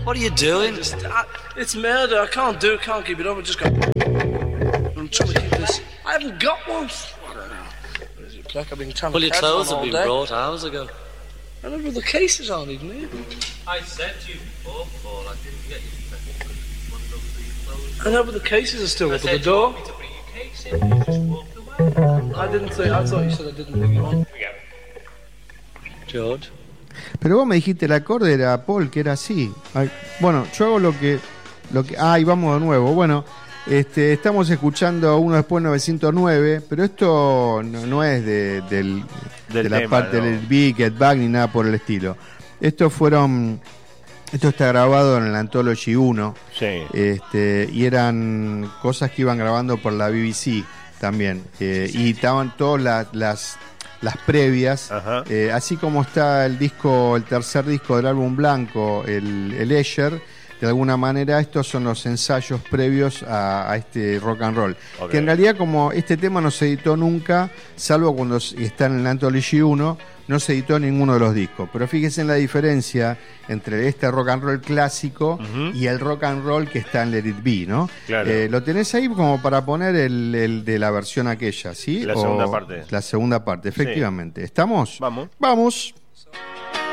What are you doing? It's murder. I can't keep it up. I just got. I'm trying to keep this. I haven't got one. I don't know. What is it, like I've been trying Well, to your catch clothes one have all been day. brought hours ago. I know, but the cases aren't even here. I said to you before, Paul, I didn't get you one of those clothes. I know, but the cases are still I up at said the door. you want me to bring your case in, you just walked away. I didn't say. I thought you said I didn't bring you one. George. Pero vos me dijiste el acorde era Paul, que era así. Ay, bueno, yo hago lo que y vamos de nuevo. Bueno, estamos escuchando uno después 909, pero esto no es de la tema, parte no. del Big Get Back ni nada por el estilo. Esto está grabado en el Anthology 1. Sí. Y eran cosas que iban grabando por la BBC también. Y estaban todas las previas, así como está el tercer disco del álbum blanco, el Escher. De alguna manera estos son los ensayos previos a este rock and roll, Okay. que en realidad, como este tema no se editó nunca, salvo cuando está en el Anthology 1, no se editó ninguno de los discos. Pero fíjense en la diferencia entre este rock and roll clásico y el rock and roll que está en Let It Be, ¿no? Claro. Lo tenés ahí como para poner el de la versión aquella, ¿sí? La segunda parte. La segunda parte, efectivamente. Sí. ¿Estamos? Vamos. Vamos.